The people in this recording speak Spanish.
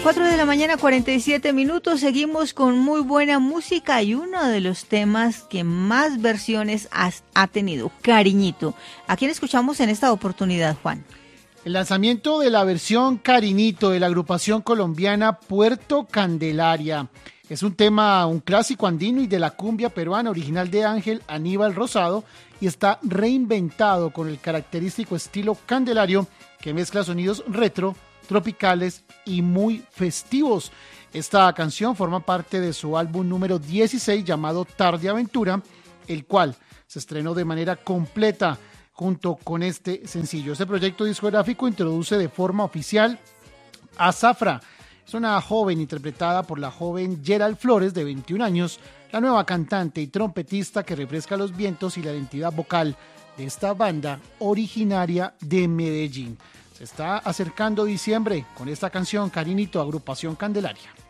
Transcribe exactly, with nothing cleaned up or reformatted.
cuatro de la mañana, cuarenta y siete minutos. Seguimos con muy buena música y uno de los temas que más versiones has, ha tenido, Cariñito. ¿A quién escuchamos en esta oportunidad, Juan? El lanzamiento de la versión Cariñito de la agrupación colombiana Puerto Candelaria. Es un tema, un clásico andino y de la cumbia peruana, original de Ángel Aníbal Rosado, y está reinventado con el característico estilo candelario que mezcla sonidos retro, tropicales y muy festivos. Esta canción forma parte de su álbum número dieciséis llamado Tarde Aventura, el cual se estrenó de manera completa junto con este sencillo. Este proyecto discográfico introduce de forma oficial a Zafra. Es una joven interpretada por la joven Gerald Flores, de veintiún años, la nueva cantante y trompetista que refresca los vientos y la identidad vocal de esta banda originaria de Medellín. Se está acercando diciembre con esta canción, Cariñito, agrupación Candelaria.